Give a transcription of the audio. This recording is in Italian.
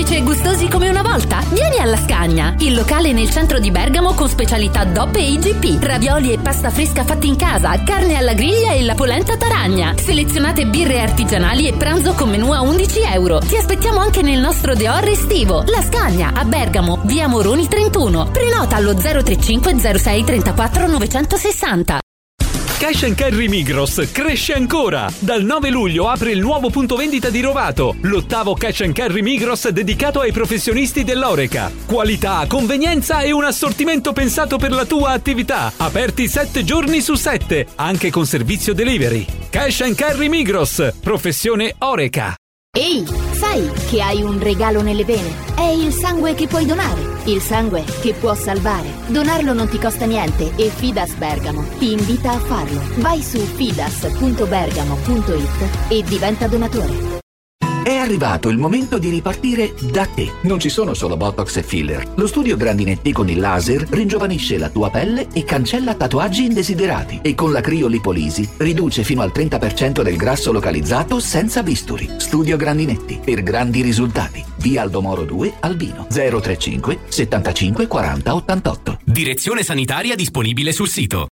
Dolci e gustosi come una volta? Vieni alla Scagna, il locale nel centro di Bergamo con specialità DOP e IGP, ravioli e pasta fresca fatti in casa, carne alla griglia e la polenta taragna, selezionate birre artigianali e pranzo con menù a €11. Ti aspettiamo anche nel nostro Deor estivo. La Scagna a Bergamo, via Moroni 31. Prenota allo 035 06 34 960. Cash & Carry Migros cresce ancora! Dal 9 luglio apre il nuovo punto vendita di Rovato, l'8º Cash & Carry Migros dedicato ai professionisti dell'Horeca. Qualità, convenienza e un assortimento pensato per la tua attività. Aperti 7 giorni su 7, anche con servizio delivery. Cash & Carry Migros, professione Horeca. Ehi, sai che hai un regalo nelle vene? È il sangue che puoi donare, il sangue che può salvare. Donarlo non ti costa niente e Fidas Bergamo ti invita a farlo. Vai su fidas.bergamo.it e diventa donatore. È arrivato il momento di ripartire da te. Non ci sono solo Botox e filler. Lo studio Grandinetti con il laser ringiovanisce la tua pelle e cancella tatuaggi indesiderati. E con la criolipolisi riduce fino al 30% del grasso localizzato senza bisturi. Studio Grandinetti, per grandi risultati. Via Aldomoro 2, Albino. 035 75 40 88. Direzione sanitaria disponibile sul sito.